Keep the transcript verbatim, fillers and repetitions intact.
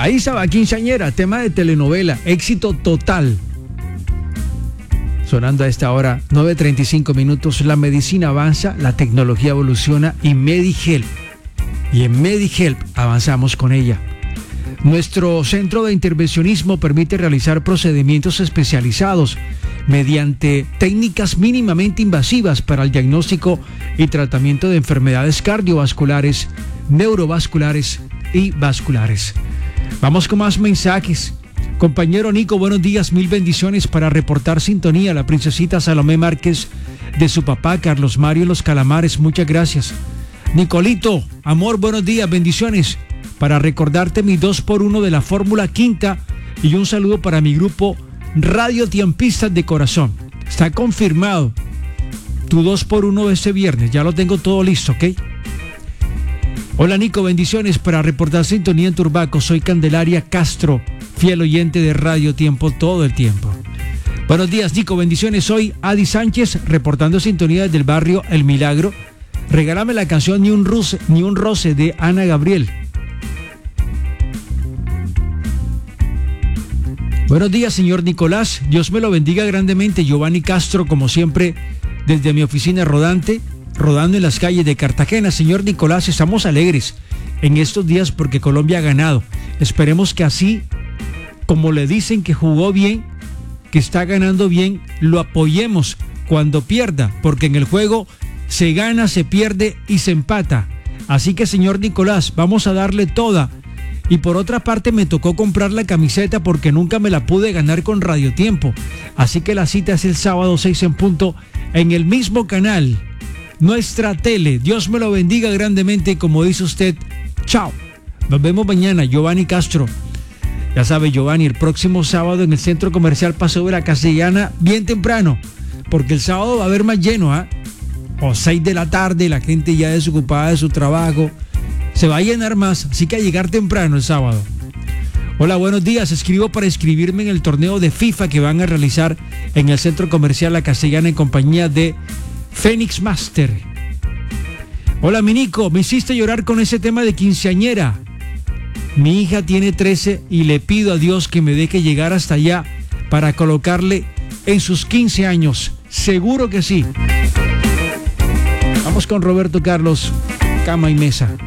Ahí estaba, quinceañera, tema de telenovela, éxito total. Sonando a esta hora, nueve treinta y cinco minutos, la medicina avanza, la tecnología evoluciona y MediHelp. Y en MediHelp avanzamos con ella. Nuestro centro de intervencionismo permite realizar procedimientos especializados mediante técnicas mínimamente invasivas para el diagnóstico y tratamiento de enfermedades cardiovasculares, neurovasculares y vasculares. Vamos con más mensajes. Compañero Nico, buenos días, mil bendiciones para reportar sintonía. La princesita Salomé Márquez de su papá Carlos Mario Los Calamares, muchas gracias. Nicolito, amor, buenos días, bendiciones para recordarte mi dos por uno de la Fórmula Quinta y un saludo para mi grupo Radio Tiempistas de Corazón. Está confirmado tu dos por uno de este viernes, ya lo tengo todo listo, ¿ok? Hola Nico, bendiciones para reportar sintonía en Turbaco. Soy Candelaria Castro, fiel oyente de Radio Tiempo todo el tiempo. Buenos días Nico, bendiciones. Soy Adi Sánchez, reportando sintonía desde el barrio El Milagro. Regálame la canción Ni un roce, Ni un roce de Ana Gabriel. Buenos días, señor Nicolás. Dios me lo bendiga grandemente. Giovanni Castro, como siempre, desde mi oficina rodante, rodando en las calles de Cartagena. Señor Nicolás, estamos alegres en estos días porque Colombia ha ganado. Esperemos que así, como le dicen que jugó bien, que está ganando bien, lo apoyemos cuando pierda, porque en el juego se gana, se pierde y se empata. Así que, señor Nicolás, vamos a darle toda. Y por otra parte me tocó comprar la camiseta porque nunca me la pude ganar con Radio Tiempo. Así que la cita es el sábado seis en punto en el mismo canal, nuestra tele. Dios me lo bendiga grandemente, como dice usted. Chao. Nos vemos mañana, Giovanni Castro. Ya sabe, Giovanni, el próximo sábado en el Centro Comercial Paseo de la Castellana, bien temprano, porque el sábado va a haber más lleno, ¿ah? ¿eh? O seis de la tarde, la gente ya desocupada de su trabajo. Se va a llenar más, así que a llegar temprano el sábado. Hola, buenos días. Escribo para inscribirme en el torneo de FIFA que van a realizar en el Centro Comercial La Castellana en compañía de Phoenix Master. Hola, mi Nico. Me hiciste llorar con ese tema de quinceañera. Mi hija tiene trece y le pido a Dios que me deje llegar hasta allá para colocarle en sus quince años. Seguro que sí. Vamos con Roberto Carlos, Cama y Mesa.